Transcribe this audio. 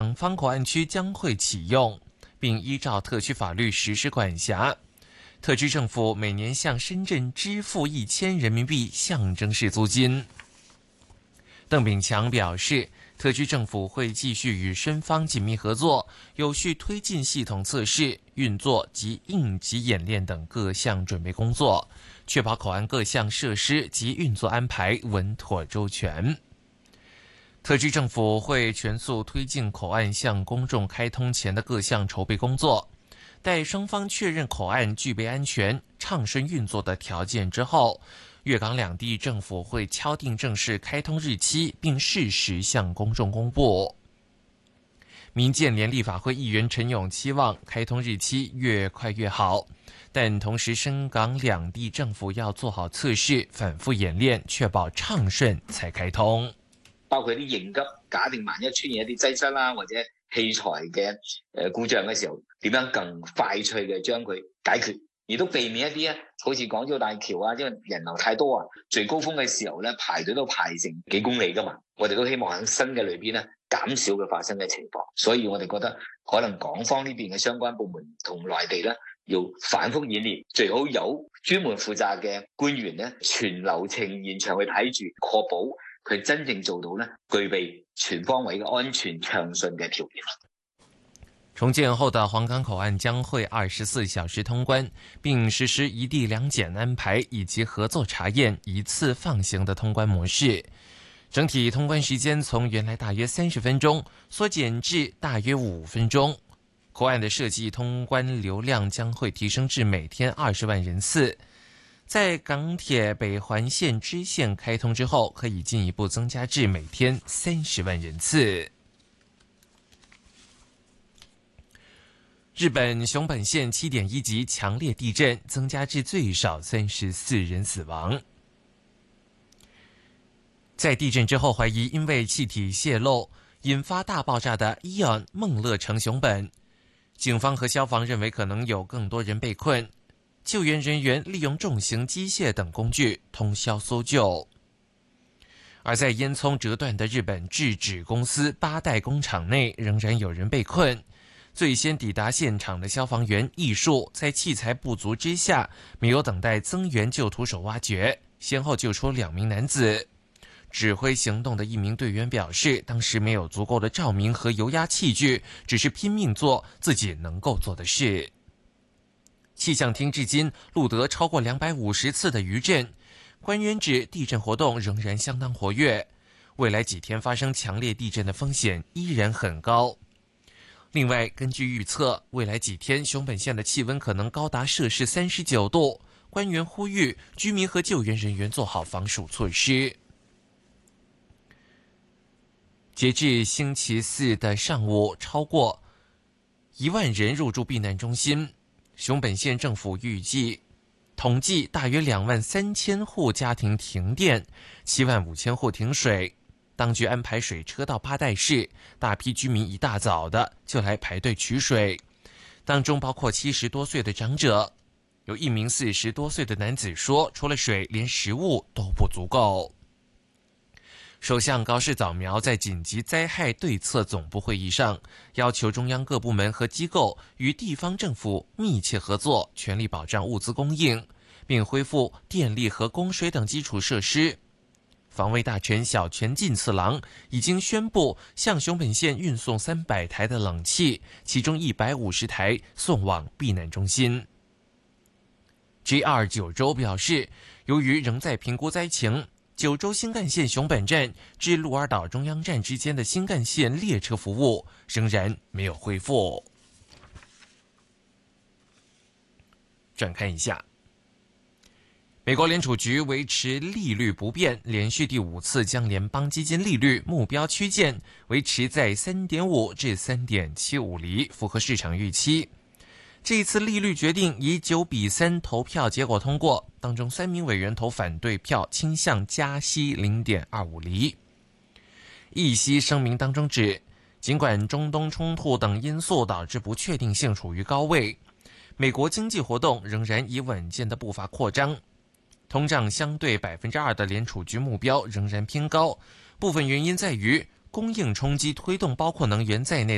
两方口岸区将会启用，并依照特区法律实施管辖。特区政府每年向深圳支付1000人民币象征式租金。邓炳强表示，特区政府会继续与深方紧密合作，有序推进系统测试、运作及应急演练等各项准备工作，确保口岸各项设施及运作安排稳妥周全。特区政府会全速推进口岸向公众开通前的各项筹备工作，待双方确认口岸具备安全、畅顺运作的条件之后，粤港两地政府会敲定正式开通日期，并适时向公众公布。民建联立法会议员陈勇期望开通日期越快越好，但同时深港两地政府要做好测試、反复演練，確保暢順才開通。 包括啲應急，假定萬一出現一啲擠塞啦，或者器材嘅故障嘅時候，點樣更快脆嘅將佢解決，亦都避免一啲好似港珠澳大橋啊，因為人流太多啊，最高峰嘅時候咧排隊都排成幾公里噶嘛，我哋都希望喺新嘅裏邊咧減少佢發生嘅情況，所以我哋覺得可能港方呢邊嘅相關部門同內地咧要反覆演練，最好有專門負責嘅官員咧全流程現場去睇住，確保佢真正做到呢，具備全方位嘅安全暢順嘅條件。 重建後的皇崗口岸將會24小時通關，並實施一地兩檢安排以及合作查驗一次放行的通關模式。整體通關時間從原來大約30分鐘縮減至大約5分鐘。口岸的設計通關流量將會提升至每天20萬人次。在港鐵北環線支線開通之後，可以進一步增加至每天30萬人次。日本熊本縣7.1級強烈地震，增加至最少34人死亡。在地震之後，懷疑因為氣體洩漏引發大爆炸的AEON夢樂城熊本，警方和消防認為可能有更多人被困。救援人員利用重型機械等工具通宵搜救。而在烟囱折斷的日本制紙公司8代工廠內，仍然有人被困。最先抵達現場的消防員藝術，在器材不足之下，沒有等待增援就徒手挖掘，先後救出2名男子。指揮行動的一名隊員表示，當時沒有足夠的照明和油壓器具，只是拼命做自己能夠做的事。氣象廳至今錄得超過250次的餘震，官員指地震活動仍然相當活躍，未來幾天發生強烈地震的風險依然很高。另外，根據預測，未來幾天熊本縣的氣溫可能高達攝氏39度，官員呼籲居民和救援人員做好防暑措施。截至星期四的上午，超過1萬人入住避難中心。熊本縣政府統計大約23000戶家庭停電，75000戶停水。當局安排水車到八代市，大批居民一大早的就來排隊取水，當中包括70多歲的長者。有一名40多歲的男子說，除了水，連食物都不足夠。首相高市早苗在緊急災害對策總部會議上，要求中央各部門和機構與地方政府密切合作，全力保障物資供應，並恢復電力和供水等基礎設施。防衛大臣小泉進次郎已經宣布向熊本縣運送300台的冷氣，其中150台送往避難中心。JR 九州表示，由於仍在評估災情，九州新幹線熊本站至鹿兒島中央站之間的新幹線列車服務仍然沒有恢復。轉看一下，美國聯儲局維持利率不變，連續第5次將聯邦基金利率目標區間維持在 3.5 至 3.75 厘，符合市場預期。這一次利率決定以9-3投票結果通過，當中3名委員投反對票，傾向加息 0.25 厘。議息聲明當中指，儘管中東衝突等因素導致不確定性處於高位，美國經濟活動仍然以穩健的步伐擴張，通脹相對 2% 的聯儲局目標仍然偏高，部分原因在於供應衝擊推動包括能源在內